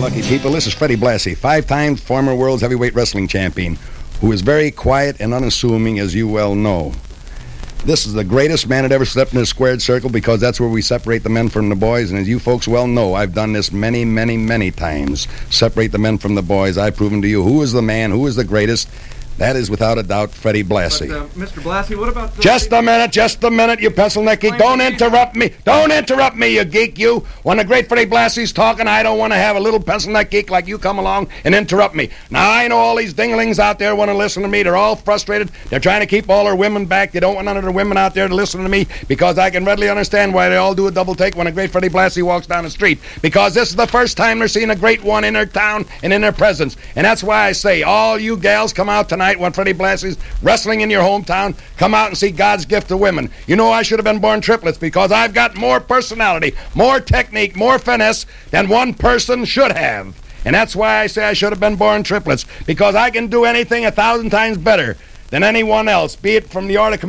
lucky people. This is Freddie Blassie, 5-time former World's Heavyweight Wrestling Champion, who is very quiet and unassuming, as you well know. This is the greatest man that ever stepped in a squared circle, because that's where we separate the men from the boys. And as you folks well know, I've done this many, many, many times. Separate the men from the boys. I've proven to you who is the man, who is the greatest. That is, without a doubt, Freddie Blassie. But, Mr. Blassie, what about... Just a minute, you pencil-neck geek. Don't interrupt me. Don't interrupt me, you geek, you. When the great Freddie Blassie's talking, I don't want to have a little pencil-neck geek like you come along and interrupt me. Now, I know all these dinglings out there want to listen to me. They're all frustrated. They're trying to keep all their women back. They don't want none of their women out there to listen to me, because I can readily understand why they all do a double take when a great Freddie Blassie walks down the street, because this is the first time they're seeing a great one in their town and in their presence. And that's why I say, all you gals come out tonight when Freddie Blassie's wrestling in your hometown. Come out and see God's gift to women. You know, I should have been born triplets, because I've got more personality, more technique, more finesse than one person should have. And that's why I say I should have been born triplets, because I can do anything 1,000 times better than anyone else, be it from the art of